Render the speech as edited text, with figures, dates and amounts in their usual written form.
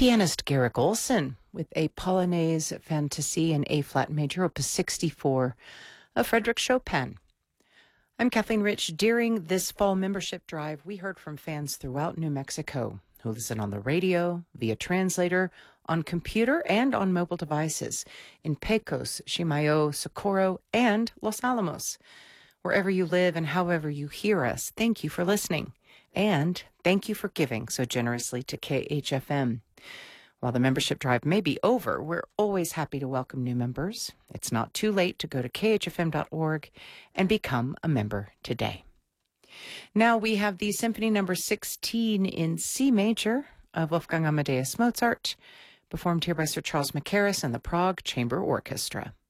Pianist Garrick Olson with a Polonaise Fantasy in A-flat major, opus 64 of Frédéric Chopin. I'm Kathleen Rich. During this fall membership drive, we heard from fans throughout New Mexico who listen on the radio, via translator, on computer, and on mobile devices in Pecos, Chimayo, Socorro, and Los Alamos. Wherever you live and however you hear us, thank you for listening. And thank you for giving so generously to KHFM. While the membership drive may be over, we're always happy to welcome new members. It's not too late to go to khfm.org and become a member today. Now we have the Symphony Number 16 in C major of Wolfgang Amadeus Mozart, performed here by Sir Charles Mackerras and the Prague Chamber Orchestra.